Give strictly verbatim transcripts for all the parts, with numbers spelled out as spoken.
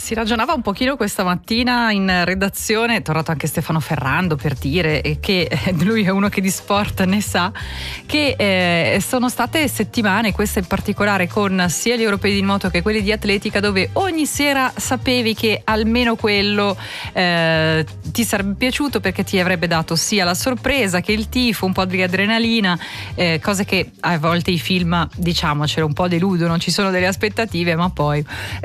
Si ragionava un pochino questa mattina in redazione, è tornato anche Stefano Ferrando per dire che lui è uno che di sport ne sa, che eh, sono state settimane, questa in particolare, con sia gli europei di nuoto che quelli di atletica, dove ogni sera sapevi che almeno quello eh, ti sarebbe piaciuto, perché ti avrebbe dato sia la sorpresa che il tifo, un po' di adrenalina, eh, cose che a volte i film, diciamocelo, un po' deludono, ci sono delle aspettative ma poi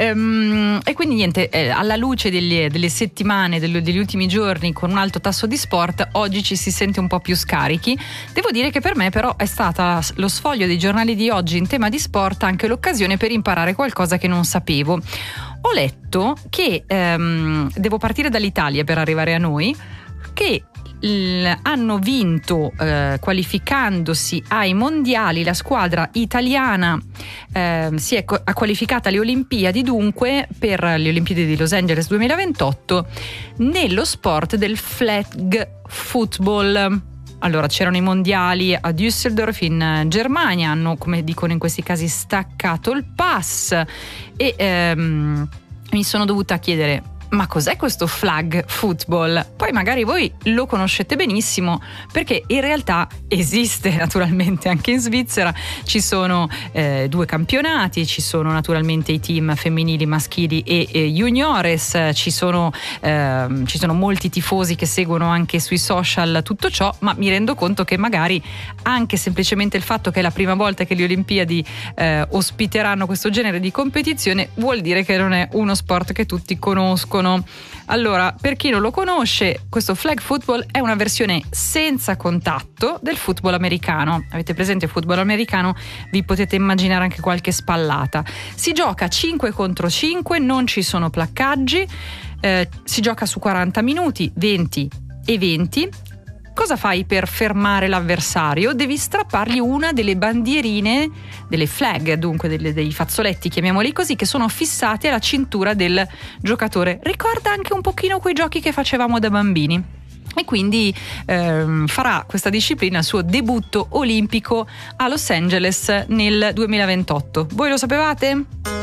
ehm, e quindi niente. Eh, alla luce delle, delle settimane, delle, degli ultimi giorni con un alto tasso di sport, oggi ci si sente un po' più scarichi. Devo dire che per me però è stata lo sfoglio dei giornali di oggi in tema di sport anche l'occasione per imparare qualcosa che non sapevo. Ho letto che ehm, devo partire dall'Italia per arrivare a noi, che hanno vinto eh, qualificandosi ai mondiali, la squadra italiana eh, si è co- ha qualificata alle Olimpiadi, dunque per le Olimpiadi di Los Angeles duemilaventotto, nello sport del flag football. Allora, c'erano i mondiali a Düsseldorf in Germania, hanno, come dicono in questi casi, staccato il pass e ehm, mi sono dovuta chiedere: ma cos'è questo flag football? Poi magari voi lo conoscete benissimo, perché in realtà esiste naturalmente anche in Svizzera. Ci sono eh, due campionati, ci sono naturalmente i team femminili, maschili e, e juniores, ci sono, eh, ci sono molti tifosi che seguono anche sui social tutto ciò, ma mi rendo conto che magari anche semplicemente il fatto che è la prima volta che le Olimpiadi eh, ospiteranno questo genere di competizione vuol dire che non è uno sport che tutti conoscono. Allora, per chi non lo conosce, questo flag football è una versione senza contatto del football americano. Avete presente il football americano? Vi potete immaginare anche qualche spallata. Si gioca cinque contro cinque, non ci sono placcaggi, eh, si gioca su quaranta minuti, venti e venti. Cosa fai per fermare l'avversario? Devi strappargli una delle bandierine, delle flag, dunque delle, dei fazzoletti, chiamiamoli così, che sono fissati alla cintura del giocatore. Ricorda anche un pochino quei giochi che facevamo da bambini. E quindi ehm, farà questa disciplina il suo debutto olimpico a Los Angeles nel duemilaventotto. Voi lo sapevate?